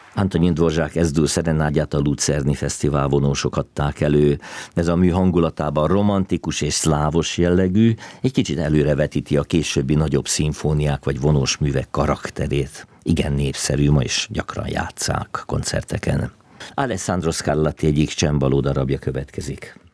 Antonín Dvořák S-dur szerenádját a Lucerni Fesztivál vonósok adták elő. Ez a mű hangulatában romantikus és szlávos jellegű, egy kicsit előrevetíti a későbbi nagyobb szimfóniák vagy vonós művek karakterét. Igen népszerű, ma is gyakran játsszák koncerteken. Alessandro Scarlatti egyik csembaló darabja következik.